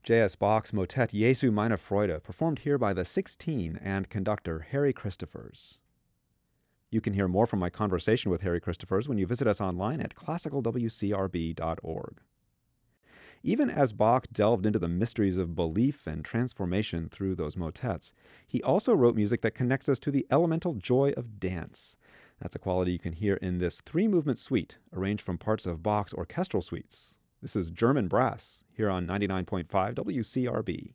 J.S. Bach's motet Jesu meine Freude, performed here by the 16 and conductor Harry Christophers. You can hear more from my conversation with Harry Christophers when you visit us online at classicalwcrb.org. Even as Bach delved into the mysteries of belief and transformation through those motets, he also wrote music that connects us to the elemental joy of dance. That's a quality you can hear in this three-movement suite, arranged from parts of Bach's orchestral suites. This is German Brass, here on 99.5 WCRB.